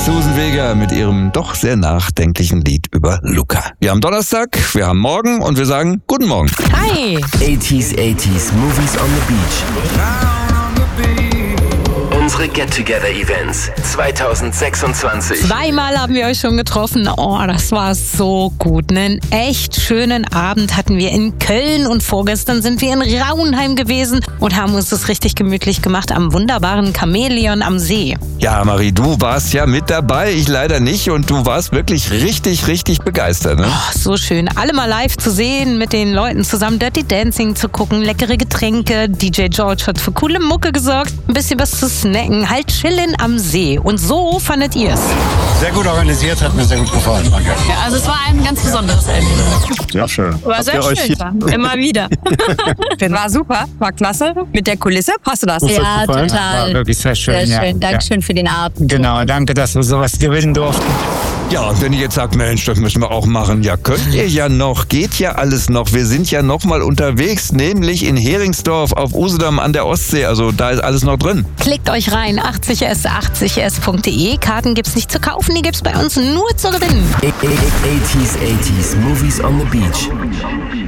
Susan Vega mit ihrem doch sehr nachdenklichen Lied über Luca. Wir haben Donnerstag, wir haben morgen und wir sagen guten Morgen. Hi! 80s Movies on the Beach. Unsere Get-Together-Events 2026. Zweimal haben wir euch schon getroffen. Oh, das war so gut. Einen echt schönen Abend hatten wir in Köln und vorgestern sind wir in Rauenheim gewesen und haben uns das richtig gemütlich gemacht am wunderbaren Chamäleon am See. Ja, Marie, du warst ja mit dabei, ich leider nicht und du warst wirklich richtig begeistert, ne? Oh, so schön. Alle mal live zu sehen, mit den Leuten zusammen Dirty Dancing zu gucken, leckere Getränke. DJ George hat für coole Mucke gesorgt, ein bisschen was zu snacken, halt chillen am See. Und so fandet ihr es? Sehr gut organisiert, hat mir sehr gut gefallen. Danke. Ja, also es war ein ganz besonderes Erlebnis. Sehr schön. War sehr schön. Immer wieder. War super, war klasse. Mit der Kulisse, passt du das? Ja, total. War wirklich sehr schön. Sehr schön. Ja. Dankeschön für den Abend. Genau, danke, dass wir sowas gewinnen durften. Ja, und wenn ihr jetzt sagt, Mensch, das müssen wir auch machen, ja, könnt ihr ja noch, geht ja alles noch. Wir sind ja noch mal unterwegs, nämlich in Heringsdorf auf Usedom an der Ostsee. Also da ist alles noch drin. Klickt euch rein, 80s80s.de. Karten gibt's nicht zu kaufen, die gibt's bei uns nur zu gewinnen. 80s Movies on the Beach.